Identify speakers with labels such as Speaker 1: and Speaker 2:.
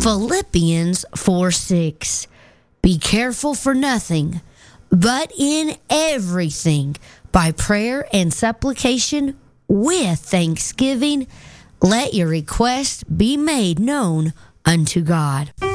Speaker 1: Philippians 4:6. Be careful for nothing, but in everything, by prayer and supplication with thanksgiving, let your requests be made known unto God.